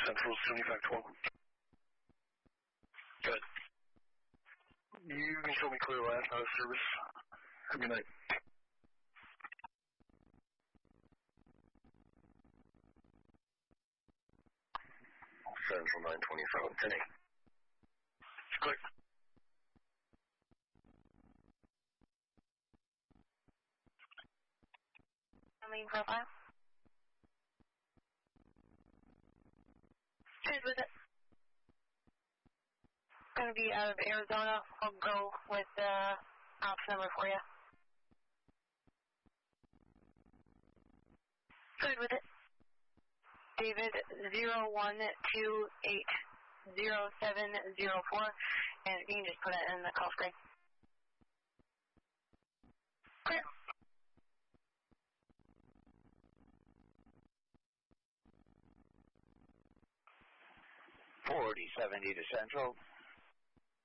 Central 7512. Good. You can show me clear last out of service. Have a good night. Central 927, 10-8. Click. Main profile. Good with it. Going to be out of Arizona. I'll go with the ops number for you. Good with it. David 01280704, and you can just put it in the call screen. Clear. .4070 to Central.